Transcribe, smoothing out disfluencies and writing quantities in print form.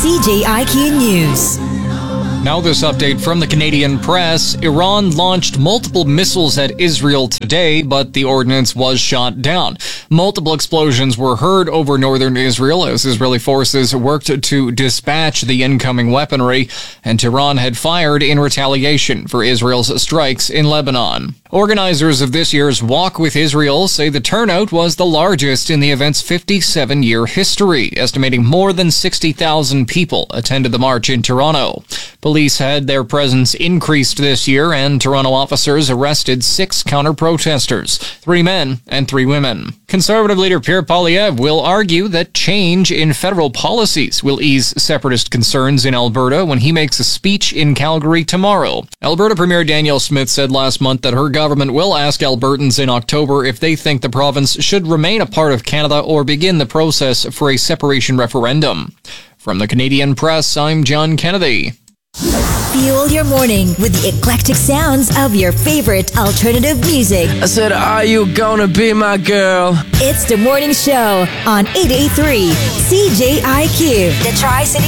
CJIQ News. Now this update from the Canadian press. Iran launched multiple missiles at Israel today, but the ordnance was shot down. Multiple explosions were heard over northern Israel as Israeli forces worked to dispatch the incoming weaponry, and Tehran had fired in retaliation for Israel's strikes in Lebanon. Organizers of this year's Walk with Israel say the turnout was the largest in the event's 57-year history, estimating more than 60,000 people attended the march in Toronto. Police had their presence increased this year, and Toronto officers arrested 6 counter-protesters, 3 men and 3 women. Conservative leader Pierre Poilievre will argue that change in federal policies will ease separatist concerns in Alberta when he makes a speech in Calgary tomorrow. Alberta Premier Danielle Smith said last month that her government will ask Albertans in October if they think the province should remain a part of Canada or begin the process for a separation referendum. From the Canadian Press, I'm John Kennedy. Fuel your morning with the eclectic sounds of your favorite alternative music. I said, are you gonna be my girl? It's the morning show on 88.3 CJIQ, the Tri-City